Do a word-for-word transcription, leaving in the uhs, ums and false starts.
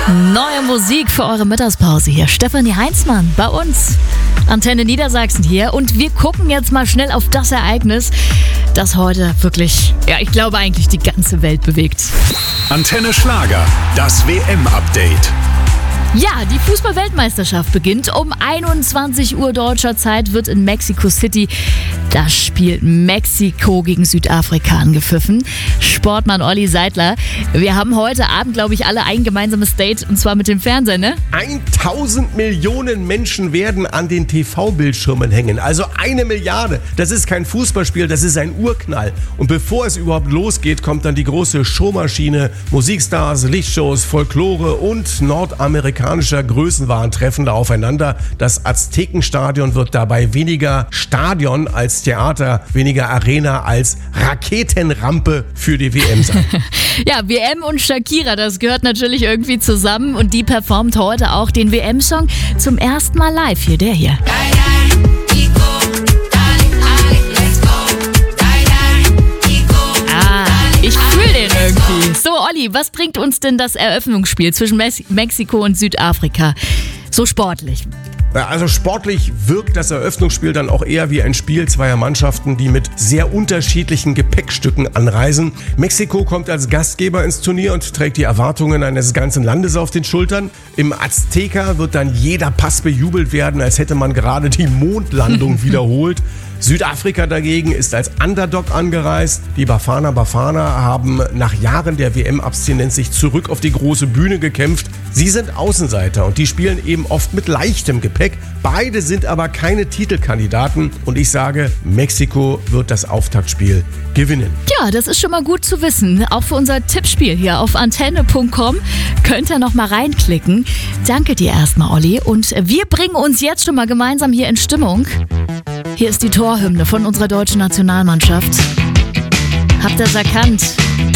Neue Musik für eure Mittagspause hier. Stefanie Heinzmann bei uns. Antenne Niedersachsen hier. Und wir gucken jetzt mal schnell auf das Ereignis, das heute wirklich, ja, ich glaube eigentlich die ganze Welt bewegt. Antenne Schlager, das W M-Update. Ja, die Fußball-Weltmeisterschaft beginnt. Um einundzwanzig Uhr deutscher Zeit wird in Mexico City das Spiel Mexiko gegen Südafrika angepfiffen. Sportmann Olli Seidler. Wir haben heute Abend, glaube ich, alle ein gemeinsames Date, und zwar mit dem Fernsehen, ne? tausend Millionen Menschen werden an den T V-Bildschirmen hängen. Also eine Milliarde. Das ist kein Fußballspiel, das ist ein Urknall. Und bevor es überhaupt losgeht, kommt dann die große Showmaschine. Musikstars, Lichtshows, Folklore und nordamerikanischer Größenwahn treffen da aufeinander. Das Aztekenstadion wird dabei weniger Stadion als Theater, weniger Arena als Raketenrampe für die W M sein. Ja, W M und Shakira, das gehört natürlich irgendwie zusammen, und die performt heute auch den W M-Song zum ersten Mal live. Hier, der hier. Ah, ich fühle den irgendwie. So, Olli, was bringt uns denn das Eröffnungsspiel zwischen Mes- Mexiko und Südafrika so sportlich? Also sportlich wirkt das Eröffnungsspiel dann auch eher wie ein Spiel zweier Mannschaften, die mit sehr unterschiedlichen Gepäckstücken anreisen. Mexiko kommt als Gastgeber ins Turnier und trägt die Erwartungen eines ganzen Landes auf den Schultern. Im Azteca wird dann jeder Pass bejubelt werden, als hätte man gerade die Mondlandung wiederholt. Südafrika dagegen ist als Underdog angereist. Die Bafana Bafana haben nach Jahren der W M-Abstinenz sich zurück auf die große Bühne gekämpft. Sie sind Außenseiter und die spielen eben oft mit leichtem Gepäck. Beide sind aber keine Titelkandidaten, und ich sage, Mexiko wird das Auftaktspiel gewinnen. Ja, das ist schon mal gut zu wissen. Auch für unser Tippspiel hier auf antenne punkt com könnt ihr noch mal reinklicken. Danke dir erstmal, Olli. Und wir bringen uns jetzt schon mal gemeinsam hier in Stimmung. Hier ist die Torhymne von unserer deutschen Nationalmannschaft. Habt ihr es erkannt?